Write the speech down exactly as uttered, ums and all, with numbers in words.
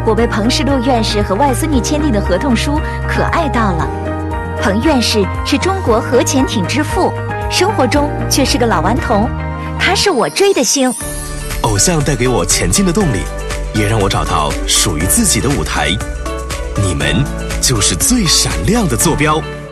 我被彭世禄院士和外孙女签订的合同书可爱到了。彭院士是中国核潜艇之父，生活中却是个老顽童，他是我追的星。 偶像带给我前进的动力，也让我找到属于自己的舞台。你们就是最闪亮的坐标。